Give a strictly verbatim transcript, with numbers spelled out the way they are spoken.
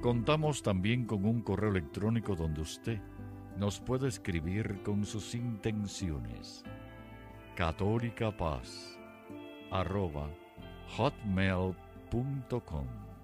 Contamos también con un correo electrónico donde usted nos puede escribir con sus intenciones. católicapaz arroba hotmail punto com.